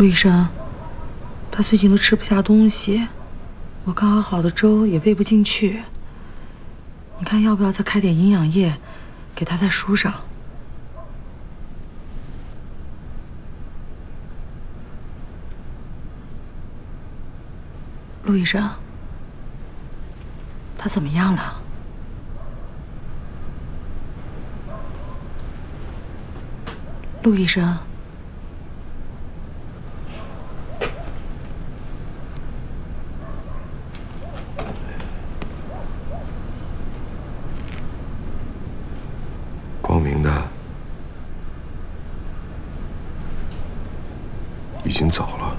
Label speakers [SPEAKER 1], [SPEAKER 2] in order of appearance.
[SPEAKER 1] 陆医生，他最近都吃不下东西，我刚熬好的粥也喂不进去。你看要不要再开点营养液，给他再输上？陆医生，他怎么样了？陆医生。
[SPEAKER 2] 光明的已经走了。